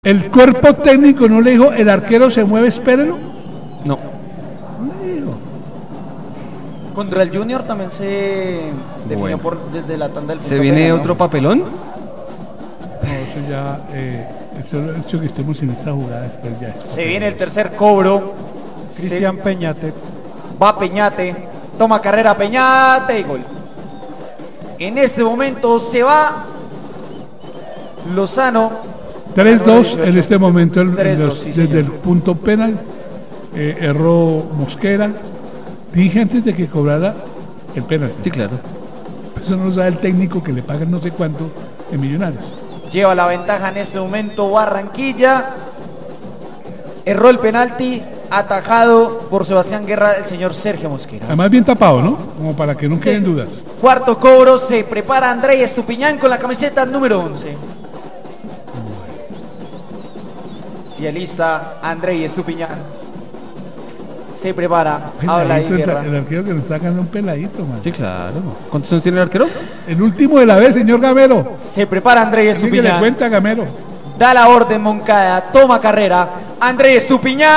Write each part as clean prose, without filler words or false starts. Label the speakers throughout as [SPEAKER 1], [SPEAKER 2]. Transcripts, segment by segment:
[SPEAKER 1] El cuerpo técnico no le dijo, el arquero se mueve, espérelo.
[SPEAKER 2] No.
[SPEAKER 1] No le dijo.
[SPEAKER 3] Contra el Junior también se definió
[SPEAKER 2] Bueno.
[SPEAKER 3] desde la tanda del punto
[SPEAKER 2] ¿Se viene
[SPEAKER 3] penal, ¿no?
[SPEAKER 2] otro papelón?
[SPEAKER 1] No, eso ya, eso el hecho que estemos en esta jugada después ya es.
[SPEAKER 3] Se viene el tercer cobro.
[SPEAKER 4] Cristian Peñate.
[SPEAKER 3] Va Peñate, toma carrera Peñate y gol. En este momento se va Lozano.
[SPEAKER 1] 3-2 en este momento
[SPEAKER 3] 3-2, sí,
[SPEAKER 1] desde
[SPEAKER 3] señor.
[SPEAKER 1] el punto penal. Erró Mosquera. Dije antes de que cobrara el penal.
[SPEAKER 2] Sí, claro.
[SPEAKER 1] Eso no lo sabe el técnico que le pagan no sé cuánto en Millonarios.
[SPEAKER 3] Lleva la ventaja en este momento Barranquilla. Erró el penalti, atajado por Sebastián Guerra, el señor Sergio Mosquera.
[SPEAKER 1] Además bien tapado, ¿no? Como para que no queden dudas.
[SPEAKER 3] Cuarto cobro, se prepara Andrés Estupiñán con la camiseta número 11. Se alista Andrés Estupiñán. Se prepara, habla ahí
[SPEAKER 1] Peladito,
[SPEAKER 3] Guerra.
[SPEAKER 1] el arquero que nos está sacando un peladito, man.
[SPEAKER 2] Sí, claro. ¿Cuántos años tiene el arquero?
[SPEAKER 1] El último de la vez, señor Gamero.
[SPEAKER 3] Se prepara Andrés
[SPEAKER 1] Así que le
[SPEAKER 3] Estupiñán.
[SPEAKER 1] cuenta Gamero.
[SPEAKER 3] Da la orden Moncada, toma carrera. Andrés Estupiñán.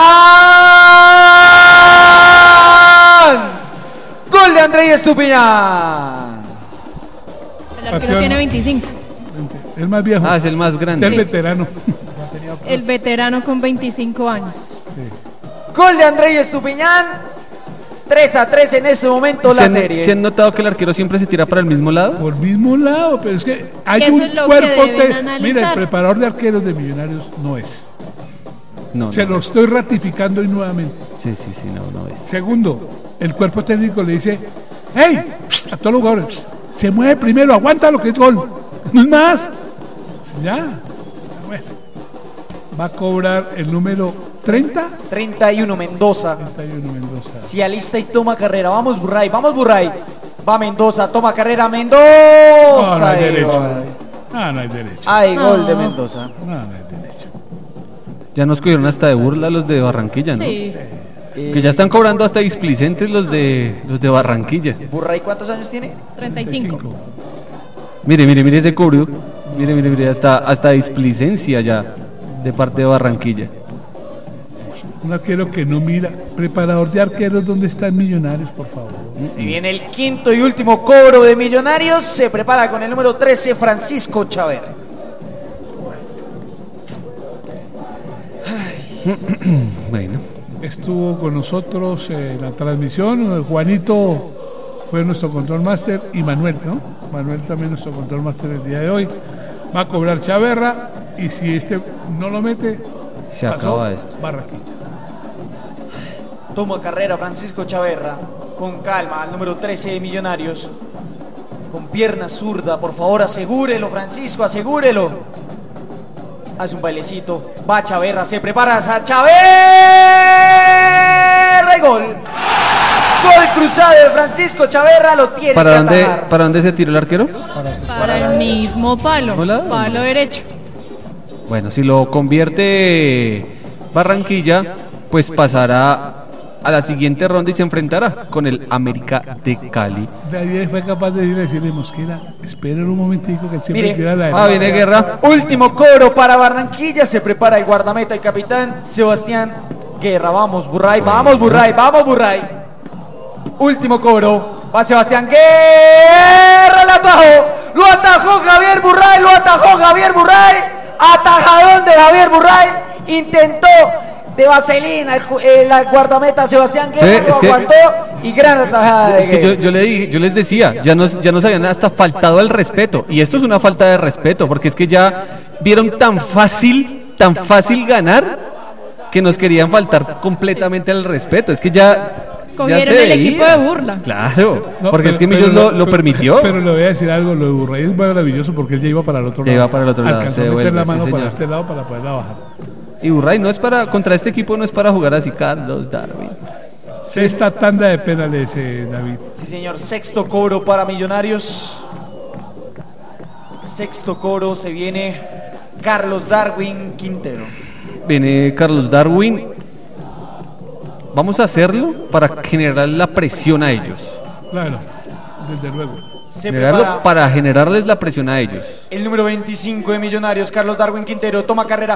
[SPEAKER 3] Gol de Andrés Estupiñán.
[SPEAKER 5] El arquero tiene 25.
[SPEAKER 1] El más viejo.
[SPEAKER 2] Ah, es el más
[SPEAKER 1] Es
[SPEAKER 2] grande.
[SPEAKER 1] el veterano.
[SPEAKER 5] El veterano con 25 años.
[SPEAKER 3] Gol de Andrés Estupiñán. 3-3 en ese momento la serie.
[SPEAKER 2] ¿Se han notado que el arquero siempre se tira para el mismo lado?
[SPEAKER 1] Por mismo lado, pero es que hay
[SPEAKER 5] Eso
[SPEAKER 1] un
[SPEAKER 5] es lo que
[SPEAKER 1] cuerpo
[SPEAKER 5] deben analizar.
[SPEAKER 1] Mira, el preparador de arqueros de Millonarios no es.
[SPEAKER 2] No,
[SPEAKER 1] Se
[SPEAKER 2] no.
[SPEAKER 1] lo estoy ratificando hoy nuevamente.
[SPEAKER 2] Sí, no es.
[SPEAKER 1] Segundo, el cuerpo técnico le dice, ¡hey! A todos los jugadores, se mueve primero, aguanta lo que es gol. No es más. Ya. Bueno. Va a cobrar el número 30.
[SPEAKER 3] 31 Mendoza.
[SPEAKER 1] 31 Mendoza.
[SPEAKER 3] Se alista y toma carrera. Vamos Burray, vamos Burray. Va Mendoza, toma carrera Mendoza.
[SPEAKER 1] No, no hay
[SPEAKER 3] Y
[SPEAKER 1] derecho.
[SPEAKER 3] gol.
[SPEAKER 1] No hay derecho.
[SPEAKER 3] Hay gol de
[SPEAKER 5] No.
[SPEAKER 3] Mendoza.
[SPEAKER 1] No hay derecho.
[SPEAKER 2] Ya nos cogieron hasta de burla los de Barranquilla, ¿no?
[SPEAKER 5] Sí.
[SPEAKER 2] Que ya están cobrando hasta displicentes los de Barranquilla.
[SPEAKER 3] Burray, ¿cuántos años tiene?
[SPEAKER 5] 35.
[SPEAKER 2] Mire ese cobro. Mire, hasta displicencia ya de parte de Barranquilla.
[SPEAKER 1] Un arquero que no mira. Preparador de arqueros, ¿dónde están Millonarios, por favor?
[SPEAKER 3] Se viene el quinto y último cobro de Millonarios. Se prepara con el número 13, Francisco Chaver.
[SPEAKER 2] Bueno,
[SPEAKER 1] Estuvo con nosotros en la transmisión. Juanito fue nuestro control master y Manuel, ¿no? Manuel también nuestro control master el día de hoy. Va a cobrar Chaverra y si este no lo mete,
[SPEAKER 2] se
[SPEAKER 1] pasó
[SPEAKER 2] acaba esto.
[SPEAKER 1] Barranquilla.
[SPEAKER 3] Toma carrera Francisco Chaverra. Con calma, al número 13 de Millonarios. Con pierna zurda, por favor, asegúrelo, Francisco, asegúrelo. Hace un bailecito. Va Chaverra, se prepara a Chaverra y gol. Gol cruzado de Francisco Chaverra, lo tiene que atajar.
[SPEAKER 2] ¿Para dónde se tiró el arquero?
[SPEAKER 5] Para el mismo palo.
[SPEAKER 2] Hola.
[SPEAKER 5] Palo derecho.
[SPEAKER 2] Bueno, si lo convierte Barranquilla, pues pasará a la siguiente ronda y se enfrentará con el América de Cali.
[SPEAKER 1] Nadie fue capaz de decirle Mosquera, esperen un momentico que él siempre
[SPEAKER 3] Mire,
[SPEAKER 1] tira la
[SPEAKER 2] Viene Guerra.
[SPEAKER 3] Último cobro para Barranquilla. Se prepara el guardameta, el capitán Sebastián Guerra. Vamos, Burray, vamos, Burray, vamos, Burray. Último cobro. Va Sebastián Guerra, lo atajó. Lo atajó Javier Burray, lo atajó Javier Burray. Atajadón de Javier Burray. Intentó de vaselina el guardameta Sebastián Guerra,
[SPEAKER 2] Sí,
[SPEAKER 3] lo
[SPEAKER 2] es que-
[SPEAKER 3] aguantó y gran atajada de
[SPEAKER 2] Es que
[SPEAKER 3] Guerra.
[SPEAKER 2] yo les decía, ya nos habían hasta faltado el respeto. Y esto es una falta de respeto, porque es que ya vieron tan fácil ganar, que nos querían faltar completamente el respeto. Es que ya
[SPEAKER 5] Cogieron
[SPEAKER 2] se
[SPEAKER 5] el equipo
[SPEAKER 2] veía.
[SPEAKER 5] de burla.
[SPEAKER 2] Claro,
[SPEAKER 1] No,
[SPEAKER 2] porque es que
[SPEAKER 1] pero-
[SPEAKER 2] Millos
[SPEAKER 1] pero
[SPEAKER 2] lo permitió.
[SPEAKER 1] Pero le voy a decir algo, lo de Burray es maravilloso porque él ya iba para el otro
[SPEAKER 2] Ya
[SPEAKER 1] lado.
[SPEAKER 2] iba para el otro lado,
[SPEAKER 1] Alcanzó
[SPEAKER 2] se
[SPEAKER 1] a meter
[SPEAKER 2] devuelve,
[SPEAKER 1] la
[SPEAKER 2] sí,
[SPEAKER 1] mano para
[SPEAKER 2] señor.
[SPEAKER 1] este lado para poderla bajar.
[SPEAKER 2] Y Burray no es contra este equipo no es para jugar así, Carlos Darwin.
[SPEAKER 1] Sexta tanda de penales, David.
[SPEAKER 3] Sí, señor, sexto cobro para Millonarios. Sexto cobro, se viene Carlos Darwin Quintero.
[SPEAKER 2] Viene Carlos Darwin. Vamos a hacerlo para generar la presión a ellos.
[SPEAKER 1] Claro, desde luego.
[SPEAKER 3] Se
[SPEAKER 2] Generarlo
[SPEAKER 3] prepara
[SPEAKER 2] para generarles la presión a ellos.
[SPEAKER 3] el número 25 de Millonarios, Carlos Darwin Quintero, toma carrera,